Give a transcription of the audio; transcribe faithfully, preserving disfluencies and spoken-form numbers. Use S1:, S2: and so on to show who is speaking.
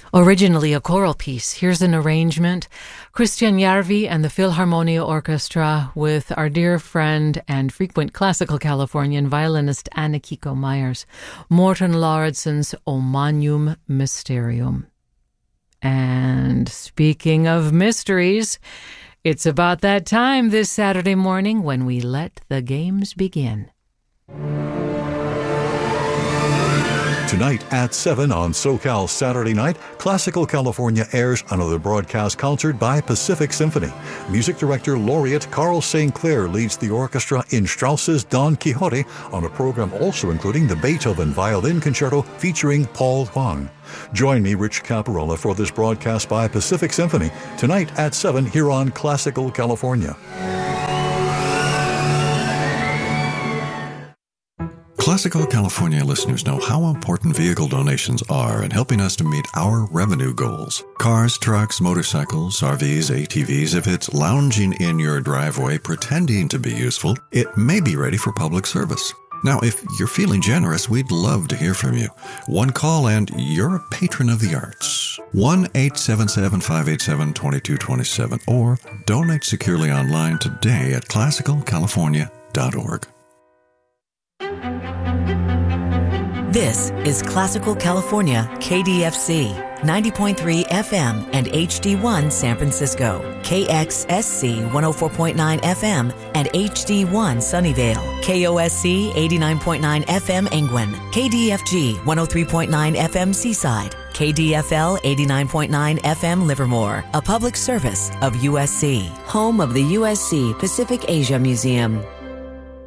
S1: Originally a choral piece, here's an arrangement. Christian Järvi and the Philharmonia Orchestra with our dear friend and frequent classical Californian violinist Anna Kiko Myers. Morten Lauridsen's O Magnum Mysterium. And speaking of mysteries, it's about that time this Saturday morning when we let the games begin.
S2: Tonight at seven on SoCal Saturday Night, Classical California airs another broadcast concert by Pacific Symphony. Music director laureate Carl Saint Clair leads the orchestra in Strauss's Don Quixote on a program also including the Beethoven Violin Concerto featuring Paul Huang. Join me, Rich Caparola, for this broadcast by Pacific Symphony tonight at seven here on Classical California.
S3: Classical California listeners know how important vehicle donations are in helping us to meet our revenue goals. Cars, trucks, motorcycles, R Vs, A T Vs, if it's lounging in your driveway pretending to be useful, it may be ready for public service. Now, if you're feeling generous, we'd love to hear from you. One call and you're a patron of the arts. one eight seven seven, five eight seven, two two two seven or donate securely online today at classical california dot org.
S4: This is Classical California, K D F C, ninety point three F M and H D one San Francisco, K X S C one oh four point nine F M and H D one Sunnyvale, K O S C eighty-nine point nine F M Angwin, K D F G one oh three point nine F M Seaside, K D F L eighty-nine point nine F M Livermore, a public service of U S C, home of the U S C Pacific Asia Museum.